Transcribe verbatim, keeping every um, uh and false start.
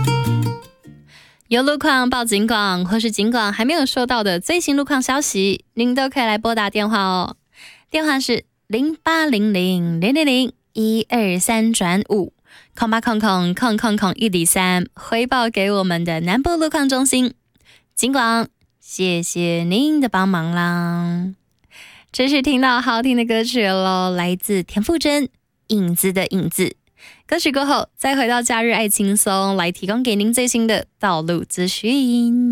有路况报警广，或是警广还没有收到的最新路况消息，您都可以来拨打电话哦。电话是零八零零零零零一二三转五空八空空空空空一零三，回报给我们的南部路况中心。警广，谢谢您的帮忙啦！这是听到好听的歌曲咯，来自田馥甄《影子的影子》。歌曲过后，再回到假日爱轻松，来提供给您最新的道路资讯。